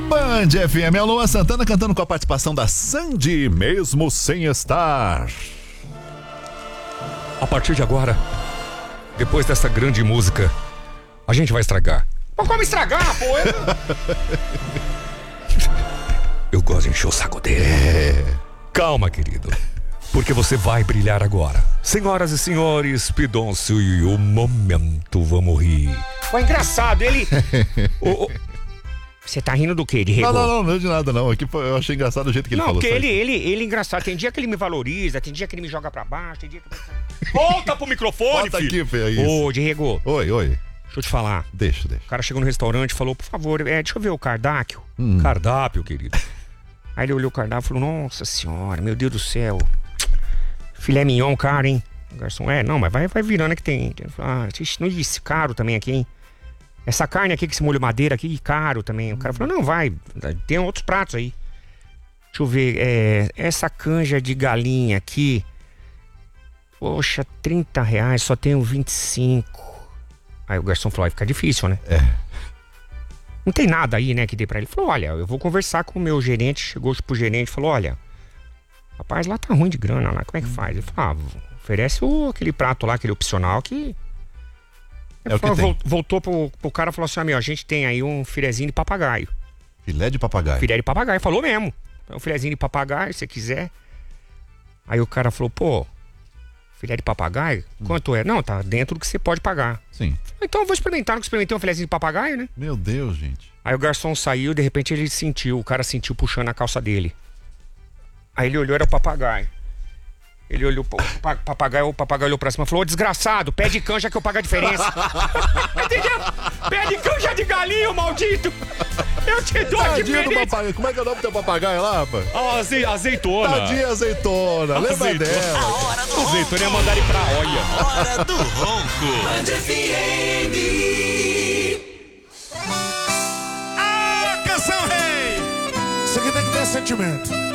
Band FM, a Luan Santana cantando com a participação da Sandy, mesmo sem estar. A partir de agora, depois dessa grande música, a gente vai estragar. Mas como estragar, pô? Eu gosto de encher o saco dele. Calma, querido, porque você vai brilhar agora. Senhoras e senhores, Pidoncio e o momento vamos rir. Foi engraçado, ele... Você tá rindo do quê? De Rego? Não é de nada não. Aqui eu achei engraçado o jeito que ele falou. Não, porque ele é engraçado. Tem dia que ele me valoriza, tem dia que ele me joga pra baixo, tem dia que... Volta pro microfone, Volta filho. aqui, filho, é isso. Ô, Diego. Oi. Deixa eu te falar. Deixa. O cara chegou no restaurante e falou, por favor, deixa eu ver o cardápio. Cardápio, querido. Aí ele olhou o cardápio e falou, nossa senhora, meu Deus do céu. Filé mignon, caro, hein? O garçom, não, mas vai virando que tem. Ele falou, não disse caro também aqui, hein? Essa carne aqui, que esse molho madeira aqui, caro também. O cara falou, não, vai, tem outros pratos aí. Deixa eu ver, essa canja de galinha aqui, poxa, R$30, só tenho 25. Aí o garçom falou, vai ficar difícil, né? Não tem nada aí, né, que dê pra ele. Ele falou, olha, eu vou conversar com o meu gerente. Chegou pro gerente e falou, olha, rapaz, lá tá ruim de grana, lá, como é que faz? Ele falou, oferece aquele prato lá, aquele opcional que... Voltou pro cara e falou assim, a gente tem aí um filezinho de papagaio. Filé de papagaio? Filé de papagaio, falou mesmo. Um filezinho de papagaio, se você quiser. Aí o cara falou, pô, filé de papagaio? Quanto é? Não, tá dentro do que você pode pagar. Sim. Então eu vou experimentar, nunca experimentei um filezinho de papagaio, né? Meu Deus, gente. Aí o garçom saiu, de repente o cara sentiu puxando a calça dele. Aí ele olhou, era o papagaio. Ele olhou pro papagaio, o papagaio olhou pra cima e falou, desgraçado, pede canja que eu pago a diferença. Pede canja de galinho, maldito. Eu te dou a diferença. Como é que é o nome do teu papagaio lá, rapaz? Azeitona. Tadinha azeitona, lembra dela. A hora do ronco. Azeitona ia mandar ele pra olha. A hora do ronco. Band FM. Canção rei. Isso aqui tem que ter sentimento.